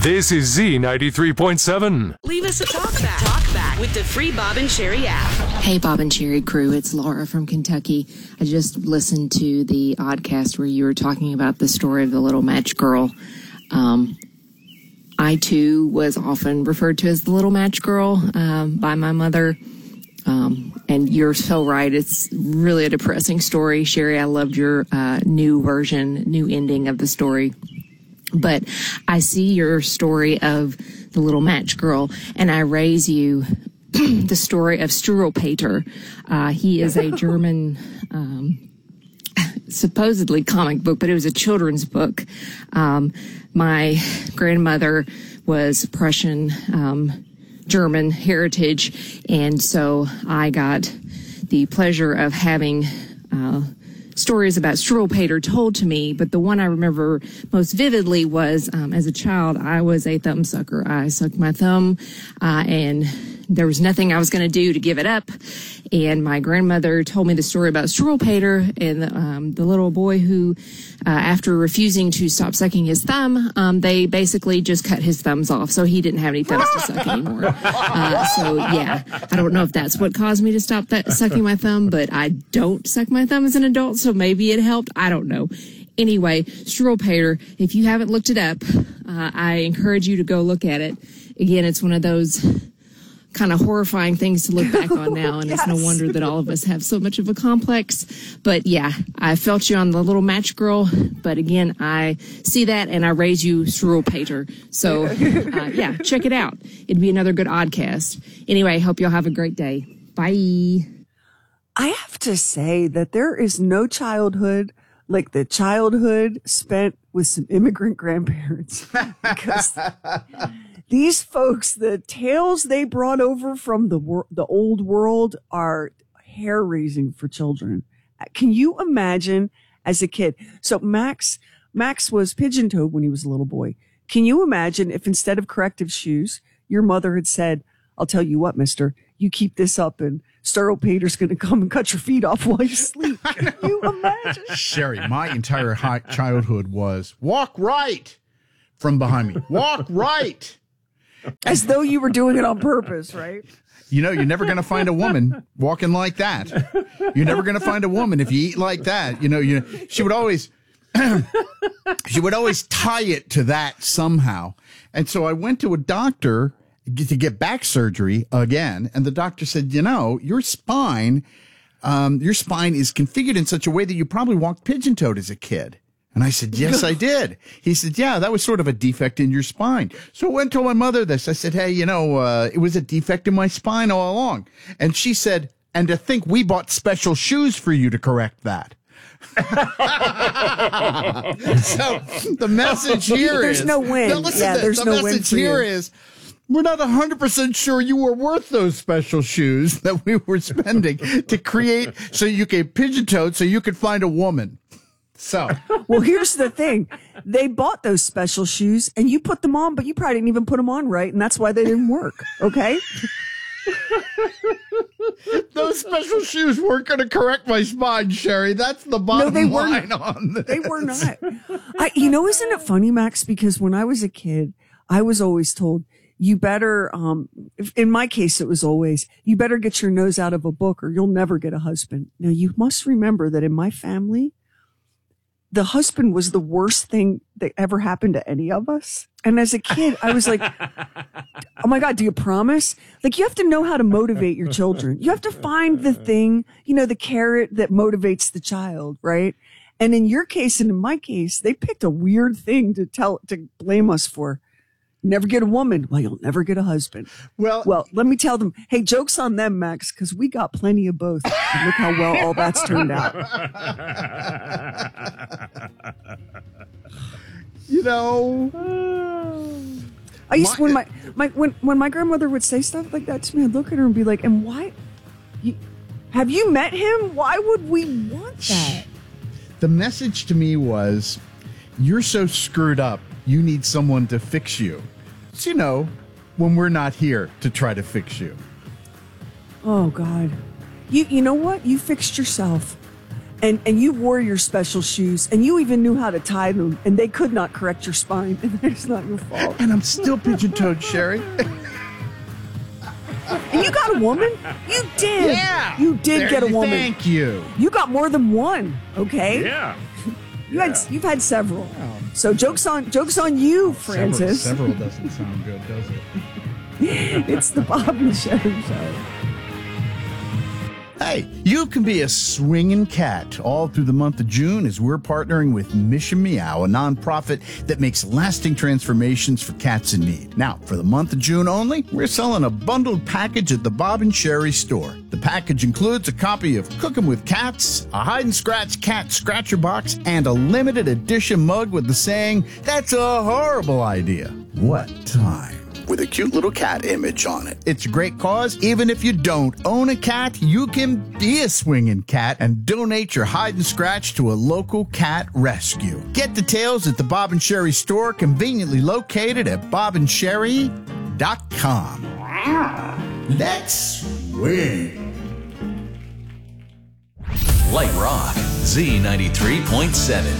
This is Z93.7. Leave us a talk back with the free Bob and Sherry app. Hey, Bob and Sherry crew, it's Laura from Kentucky. I just listened to the Oddcast where you were talking about the story of the little match girl. I, too, was often referred to as the little match girl by my mother. And you're so right. It's really a depressing story. Sherry, I loved your new ending of the story. But I see your story of the little match girl, and I raise you the story of Struwwelpeter. He is a German, supposedly comic book, but it was a children's book. My grandmother was Prussian, German heritage, and so I got the pleasure of having stories about Struwwelpeter told to me, but the one I remember most vividly was as a child, I was a thumb sucker. I sucked my thumb, and there was nothing I was going to do to give it up. And my grandmother told me the story about Struwwelpeter and the little boy who, after refusing to stop sucking his thumb, they basically just cut his thumbs off, so he didn't have any thumbs to suck anymore. So yeah, I don't know if that's what caused me to stop sucking my thumb, but I don't suck my thumb as an adult, so maybe it helped. I don't know. Anyway, Struwwelpeter, if you haven't looked it up, I encourage you to go look at it. Again, it's one of those kind of horrifying things to look back on now, and It's no wonder that all of us have so much of a complex. But yeah, I felt you on the little match girl, but again, I see that and I raise you Struwwelpeter. So yeah, check it out. It'd be another good Oddcast. Anyway, hope y'all have a great day. Bye. I have to say that there is no childhood like the childhood spent with some immigrant grandparents, because these folks, the tales they brought over from the old world are hair-raising for children. Can you imagine as a kid? So Max was pigeon-toed when he was a little boy. Can you imagine if instead of corrective shoes, your mother had said, "I'll tell you what, mister, you keep this up and Struwwelpeter's going to come and cut your feet off while you sleep." Can you imagine? Sherry, my entire childhood was walk right from behind me. Walk right. As though you were doing it on purpose, right? You know, you're never going to find a woman walking like that. You're never going to find a woman if you eat like that. You know, she would always tie it to that somehow. And so I went to a doctor to get back surgery again. And the doctor said, your spine is configured in such a way that you probably walked pigeon-toed as a kid. And I said, yes, I did. He said, yeah, that was sort of a defect in your spine. So I went and told my mother this. I said, hey, it was a defect in my spine all along. And she said, and to think we bought special shoes for you to correct that. So the message here there's no win. No, listen, there's no win. The message here is, we're not 100% sure you were worth those special shoes that we were spending to create so you could pigeon-toed so you could find a woman. So, well, here's the thing. They bought those special shoes and you put them on, but you probably didn't even put them on right. And that's why they didn't work. Okay. Those special shoes weren't going to correct my spine, Sherry. That's the bottom line on this. They were not. Isn't it funny, Max? Because when I was a kid, I was always told, you better, in my case, it was always, you better get your nose out of a book or you'll never get a husband. Now, you must remember that in my family, the husband was the worst thing that ever happened to any of us. And as a kid, I was like, oh my God, do you promise? Like, you have to know how to motivate your children. You have to find the thing, the carrot that motivates the child, right? And in your case and in my case, they picked a weird thing to blame us for. Never get a woman. Well, you'll never get a husband. Well, let me tell them, hey, joke's on them, Max, because we got plenty of both. And look how well all that's turned out. I used to, when my grandmother would say stuff like that to me, I'd look at her and be like, and why? Have you met him? Why would we want that? The message to me was, you're so screwed up, you need someone to fix you. So, when we're not here to try to fix you. Oh, God. You know what? You fixed yourself. and you wore your special shoes, and you even knew how to tie them, and they could not correct your spine, and it's not your fault. And I'm still pigeon-toed, Sherry. And you got a woman? You did. Yeah. You did get a woman. Thank you. You got more than one, okay? Yeah. You've had several. So joke's on you, Francis. Several doesn't sound good, does it? It's the Bob and Sherry Show. Hey, you can be a swinging cat all through the month of June as we're partnering with Mission Meow, a nonprofit that makes lasting transformations for cats in need. Now, for the month of June only, we're selling a bundled package at the Bob and Sherry store. The package includes a copy of Cookin' with Cats, a hide and scratch cat scratcher box, and a limited edition mug with the saying, "That's a horrible idea. What time?" with a cute little cat image on it. It's a great cause. Even if you don't own a cat, you can be a swinging cat and donate your hide and scratch to a local cat rescue. Get details at the Bob and Sherry store, conveniently located at bobandsherry.com. Let's swing. Light Rock, Z93.7.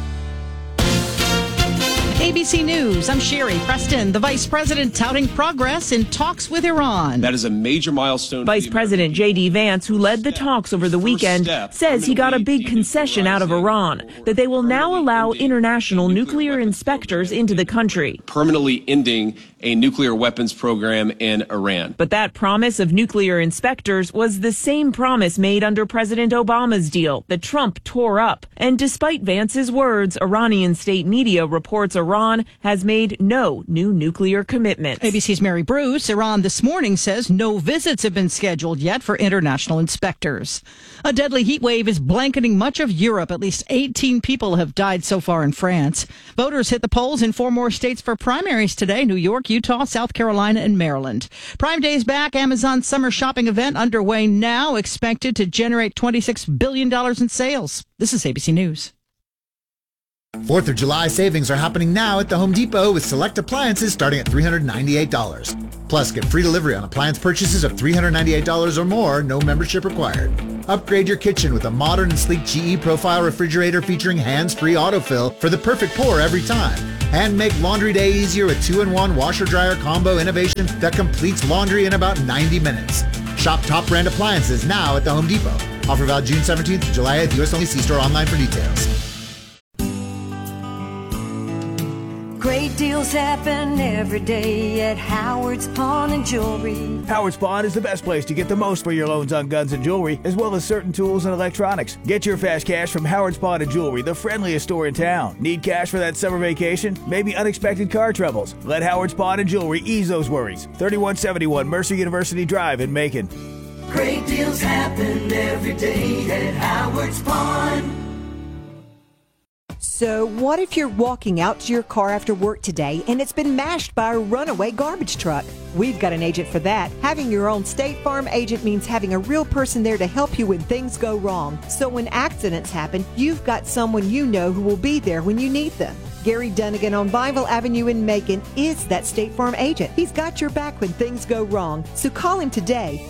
ABC News, I'm Sherry Preston. The vice president touting progress in talks with Iran. That is a major milestone. Vice President J.D. Vance, who led the talks over the weekend, says he got a big concession out of Iran, that they will now allow international nuclear inspectors into the country, permanently ending a nuclear weapons program in Iran. But that promise of nuclear inspectors was the same promise made under President Obama's deal that Trump tore up. And despite Vance's words, Iranian state media reports Iran has made no new nuclear commitments. ABC's Mary Bruce. Iran this morning says no visits have been scheduled yet for international inspectors. A deadly heat wave is blanketing much of Europe. At least 18 people have died so far in France. Voters hit the polls in 4 more states for primaries today: New York, Utah, South Carolina, and Maryland. Prime Day's back. Amazon's summer shopping event underway now, expected to generate $26 billion in sales. This is ABC News. 4th of July savings are happening now at the Home Depot with select appliances starting at $398. Plus, get free delivery on appliance purchases of $398 or more, no membership required. Upgrade your kitchen with a modern and sleek GE Profile refrigerator featuring hands-free autofill for the perfect pour every time. And make laundry day easier with 2-in-1 washer-dryer combo innovation that completes laundry in about 90 minutes. Shop top brand appliances now at the Home Depot. Offer valid June 17th to July 8th. U.S. only. See store online for details. Great deals happen every day at Howard's Pawn and Jewelry. Howard's Pawn is the best place to get the most for your loans on guns and jewelry, as well as certain tools and electronics. Get your fast cash from Howard's Pawn and Jewelry, the friendliest store in town. Need cash for that summer vacation? Maybe unexpected car troubles? Let Howard's Pawn and Jewelry ease those worries. 3171 Mercer University Drive in Macon. Great deals happen every day at Howard's Pawn. So what if you're walking out to your car after work today and it's been mashed by a runaway garbage truck? We've got an agent for that. Having your own State Farm agent means having a real person there to help you when things go wrong. So when accidents happen, you've got someone you know who will be there when you need them. Gary Dunnigan on Bible Avenue in Macon is that State Farm agent. He's got your back when things go wrong. So call him today,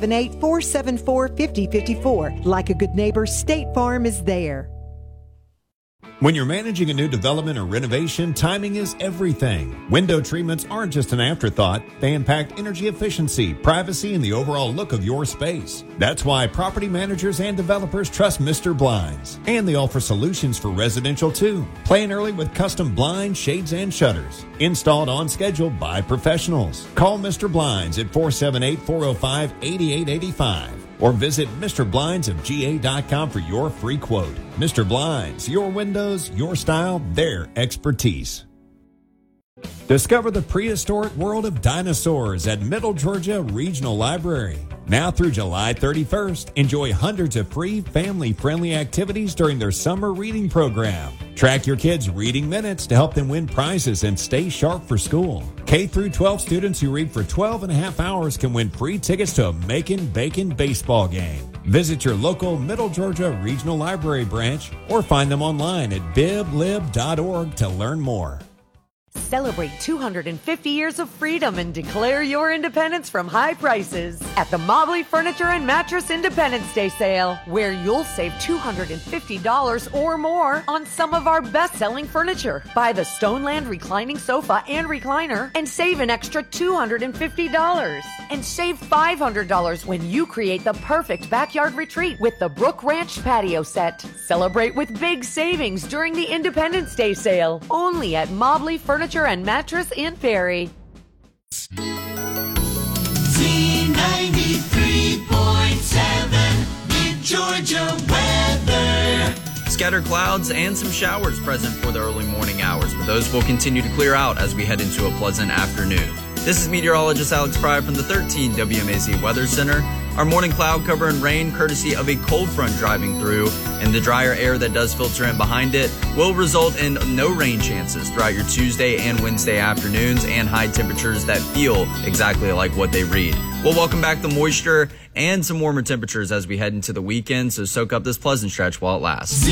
478-474-5054. Like a good neighbor, State Farm is there. When you're managing a new development or renovation, timing is everything. Window treatments aren't just an afterthought. They impact energy efficiency, privacy, and the overall look of your space. That's why property managers and developers trust Mr. Blinds. And they offer solutions for residential too. Plan early with custom blinds, shades, and shutters. Installed on schedule by professionals. Call Mr. Blinds at 478-405-8885. Or visit MrBlindsofGA.com for your free quote. Mr. Blinds, your windows, your style, their expertise. Discover the prehistoric world of dinosaurs at Middle Georgia Regional Library. Now through July 31st, enjoy hundreds of free family-friendly activities during their summer reading program. Track your kids' reading minutes to help them win prizes and stay sharp for school. K through 12 students who read for 12 and a half hours can win free tickets to a Macon Bacon baseball game. Visit your local Middle Georgia Regional Library branch or find them online at biblib.org to learn more. Celebrate 250 years of freedom and declare your independence from high prices at the Mobley Furniture and Mattress Independence Day sale, where you'll save $250 or more on some of our best-selling furniture. Buy the Stoneland reclining sofa and recliner and save an extra $250. And save $500 when you create the perfect backyard retreat with the Brook Ranch patio set. Celebrate with big savings during the Independence Day sale, only at Mobley Furniture and Mattress in Perry. Z93.7 Mid-Georgia weather. Scattered clouds and some showers present for the early morning hours, but those will continue to clear out as we head into a pleasant afternoon. This is meteorologist Alex Pryor from the 13 WMAZ Weather Center. Our morning cloud cover and rain, courtesy of a cold front driving through, and the drier air that does filter in behind it, will result in no rain chances throughout your Tuesday and Wednesday afternoons, and high temperatures that feel exactly like what they read. We'll welcome back the moisture and some warmer temperatures as we head into the weekend, so soak up this pleasant stretch while it lasts.